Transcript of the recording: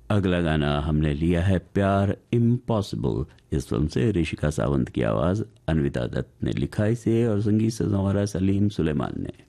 अगला गाना हमने लिया है प्यार इम्पॉसिबल, इस फिल्म से। ऋषिका सावंत की आवाज, अन्विता दत्त ने लिखा इसे और संगीत से संवारा सलीम सुलेमान ने।